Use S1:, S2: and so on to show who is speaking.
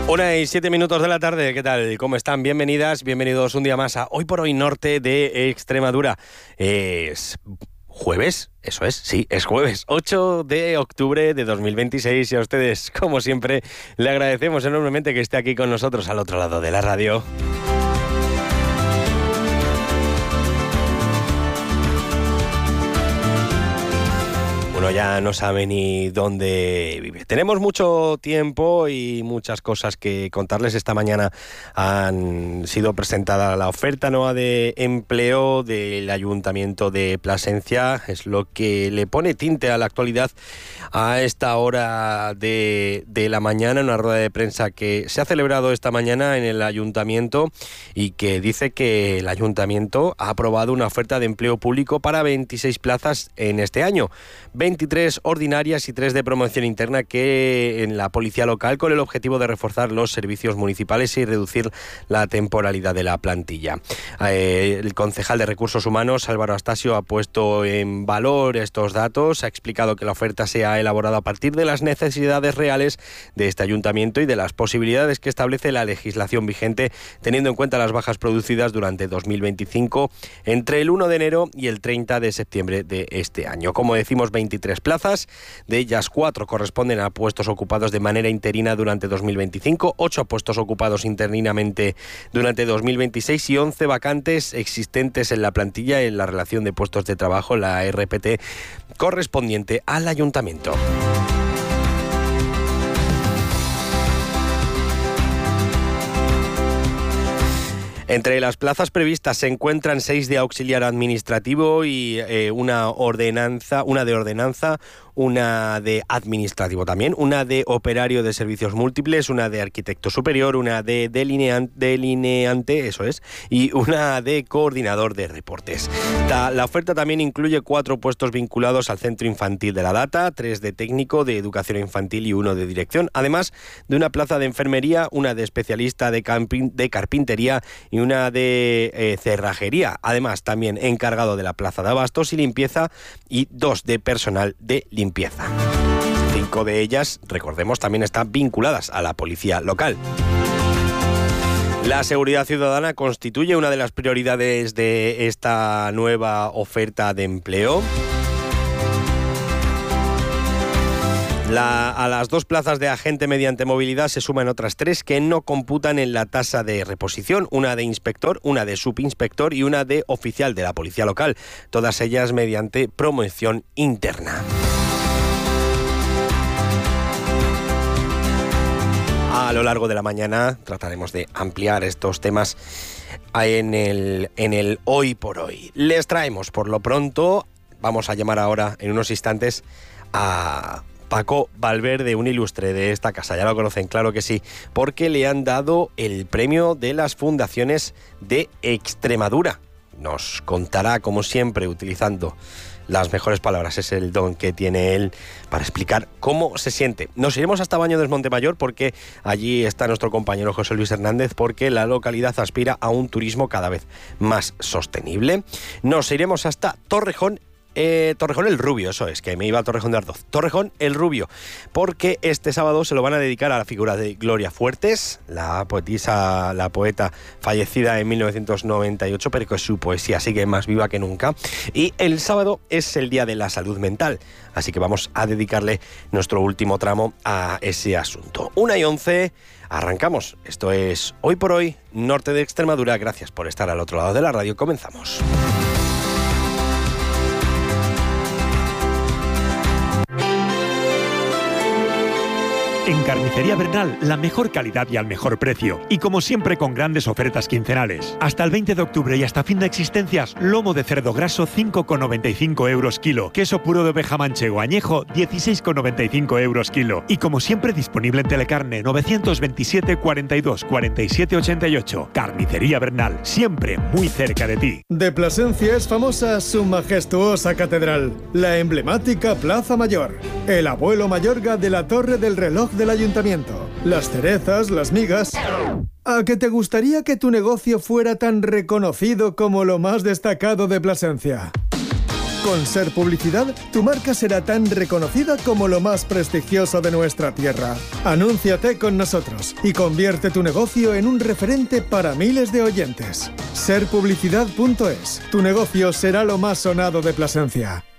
S1: 1:07 de la tarde, ¿qué tal? ¿Cómo están? Bienvenidas, bienvenidos un día más a Hoy por Hoy Norte de Extremadura. Es jueves, eso es, sí, es jueves, 8 de octubre de 2026 y a ustedes, como siempre, le agradecemos enormemente que esté aquí con nosotros al otro lado de la radio. Uno ya no sabe ni dónde vive. Tenemos mucho tiempo y muchas cosas que contarles. Esta mañana han sido presentada la oferta nueva de empleo del Ayuntamiento de Plasencia. Es lo que le pone tinte a la actualidad a esta hora de la mañana, en una rueda de prensa que se ha celebrado esta mañana en el Ayuntamiento y que dice que el Ayuntamiento ha aprobado una oferta de empleo público para 26 plazas en este año. 23 ordinarias y 3 de promoción interna que en la policía local, con el objetivo de reforzar los servicios municipales y reducir la temporalidad de la plantilla. El concejal de Recursos Humanos, Álvaro Astasio, ha puesto en valor estos datos, ha explicado que la oferta se ha elaborado a partir de las necesidades reales de este ayuntamiento y de las posibilidades que establece la legislación vigente, teniendo en cuenta las bajas producidas durante 2025 entre el 1 de enero y el 30 de septiembre de este año. Como decimos, 23 plazas, de ellas 4 corresponden a puestos ocupados de manera interina durante 2025, 8 puestos ocupados interinamente durante 2026 y 11 vacantes existentes en la plantilla en la relación de puestos de trabajo, la RPT, correspondiente al ayuntamiento. Entre las plazas previstas se encuentran 6 de auxiliar administrativo y una de ordenanza, una de administrativo también, una de operario de servicios múltiples, una de arquitecto superior, una de delineante, eso es, y una de coordinador de reportes. La oferta también incluye 4 puestos vinculados al Centro Infantil de la Data, 3 de técnico de educación infantil y 1 de dirección, además de una plaza de enfermería, una de especialista de carpintería y una de cerrajería. Además, también encargado de la plaza de abastos y limpieza y 2 de personal de limpieza. 5 de ellas, recordemos, también están vinculadas a la policía local. La seguridad ciudadana constituye una de las prioridades de esta nueva oferta de empleo. A las 2 plazas de agente mediante movilidad se suman otras 3 que no computan en la tasa de reposición, una de inspector, una de subinspector y una de oficial de la policía local, todas ellas mediante promoción interna. A lo largo de la mañana trataremos de ampliar estos temas en el Hoy por Hoy. Les traemos por lo pronto, vamos a llamar ahora en unos instantes a Paco Valverde, un ilustre de esta casa, ya lo conocen, claro que sí, porque le han dado el premio de las fundaciones de Extremadura. Nos contará, como siempre, utilizando las mejores palabras, es el don que tiene él para explicar cómo se siente. Nos iremos hasta Baño de Montemayor porque allí está nuestro compañero José Luis Hernández, porque la localidad aspira a un turismo cada vez más sostenible. Nos iremos hasta Torrejón el Rubio, eso es, que me iba a Torrejón de Ardoz. Torrejón el Rubio, porque este sábado se lo van a dedicar a la figura de Gloria Fuertes, la poeta fallecida en 1998, pero que su poesía sigue más viva que nunca. Y el sábado es el Día de la Salud Mental, así que vamos a dedicarle nuestro último tramo a ese asunto. 1:11, arrancamos. Esto es Hoy por Hoy, Norte de Extremadura. Gracias por estar al otro lado de la radio. Comenzamos.
S2: En Carnicería Bernal, la mejor calidad y al mejor precio. Y como siempre, con grandes ofertas quincenales. Hasta el 20 de octubre y hasta fin de existencias, lomo de cerdo graso 5,95 euros kilo. Queso puro de oveja manchego añejo 16,95 euros kilo. Y como siempre, disponible en Telecarne 927 42 47 88. Carnicería Bernal, siempre muy cerca de ti.
S3: De Plasencia es famosa su majestuosa catedral, la emblemática Plaza Mayor, el abuelo Mayorga de la Torre del Reloj del Ayuntamiento, las cerezas, las migas. ¿A que te gustaría que tu negocio fuera tan reconocido como lo más destacado de Plasencia? Con Ser Publicidad, tu marca será tan reconocida como lo más prestigioso de nuestra tierra. Anúnciate con nosotros y convierte tu negocio en un referente para miles de oyentes. Serpublicidad.es. Tu negocio será lo más sonado de Plasencia.